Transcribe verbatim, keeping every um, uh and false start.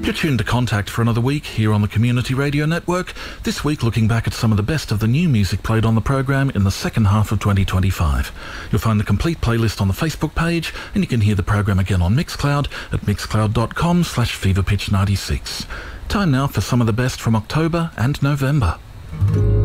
You're tuned to Contact for another week here on the Community Radio Network. This week looking back at some of the best of the new music played on the program in the second half of twenty twenty-five. You'll find the complete playlist on the Facebook page, and you can hear the program again on Mixcloud at mixcloud.com slash feverpitch96. Time now for some of the best from October and November.